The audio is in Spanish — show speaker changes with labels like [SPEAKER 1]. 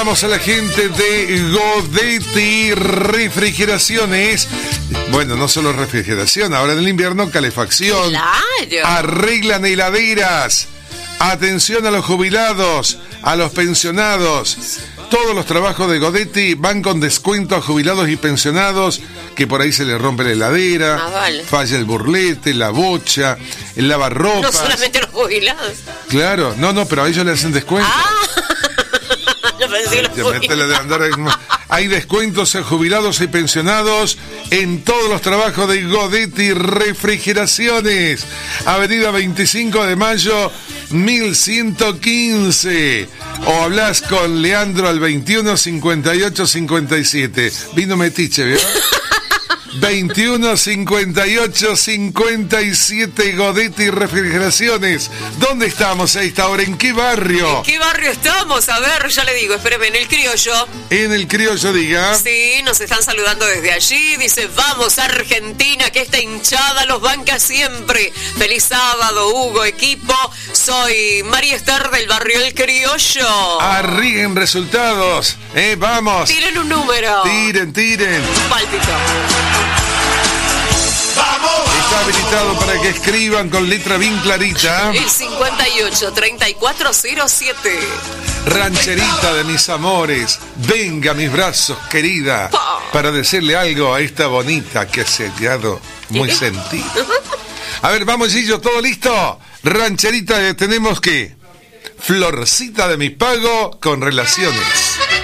[SPEAKER 1] Vamos a la gente de Godetti Refrigeraciones. Bueno, no solo refrigeración, ahora en el invierno calefacción.
[SPEAKER 2] Claro.
[SPEAKER 1] Arreglan heladeras. Atención a los jubilados, a los pensionados. Todos los trabajos de Godetti van con descuento a jubilados y pensionados que por ahí se les rompe la heladera,
[SPEAKER 2] vale.
[SPEAKER 1] falla el burlete, la bocha, el lavarropas.
[SPEAKER 2] No solamente los jubilados.
[SPEAKER 1] Claro, no, pero a ellos le hacen descuento.
[SPEAKER 2] Yo pensé que los jubilados.
[SPEAKER 1] Hay descuentos a jubilados y pensionados en todos los trabajos de Godetti Refrigeraciones. Avenida 25 de Mayo, 1115. O hablas con Leandro al 21 58 57. Vino metiche, ¿vio? 21 58 57 Godetti Refrigeraciones. ¿Dónde estamos a esta hora? ¿En qué barrio?
[SPEAKER 2] ¿En qué barrio estamos? A ver, ya le digo, espéreme, en el Criollo.
[SPEAKER 1] En el Criollo, diga.
[SPEAKER 2] Sí, nos están saludando desde allí. Dice, vamos Argentina, que esta hinchada los banca siempre. Feliz sábado, Hugo, equipo. Soy María Esther del barrio El Criollo.
[SPEAKER 1] Arriguen resultados. Vamos.
[SPEAKER 2] Tiren un número.
[SPEAKER 1] Tiren.
[SPEAKER 2] Un pálpito.
[SPEAKER 1] Está habilitado para que escriban con letra bien clarita.
[SPEAKER 2] El 58-3407.
[SPEAKER 1] Rancherita de mis amores, venga a mis brazos, querida, para decirle algo a esta bonita que se ha quedado muy sentida. A ver, vamos, Gillo, ¿todo listo? Rancherita, tenemos que Florcita de mi pago con relaciones.